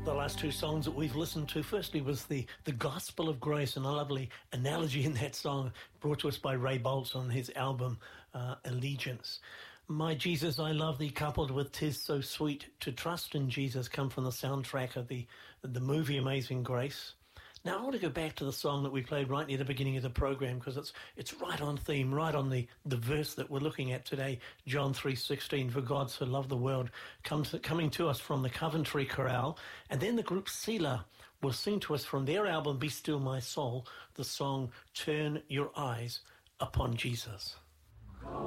The last two songs that we've listened to, firstly was the Gospel of Grace, and a lovely analogy in that song brought to us by Ray Boltz on his album Allegiance. My Jesus, I Love Thee, coupled with 'Tis So Sweet to Trust in Jesus, come from the soundtrack of the movie Amazing Grace. Now I want to go back to the song that we played right near the beginning of the program, because it's right on theme, right on the verse that we're looking at today, John 3:16, for God so loved the world, coming to us from the Coventry Chorale. And then the group Selah will sing to us from their album Be Still My Soul, the song Turn Your Eyes Upon Jesus.